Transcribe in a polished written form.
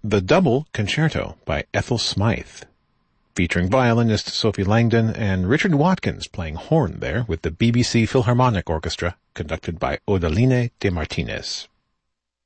The Double Concerto by Ethel Smythe, featuring violinist Sophie Langdon and Richard Watkins playing horn there with the BBC Philharmonic Orchestra, conducted by Odaline de Martinez.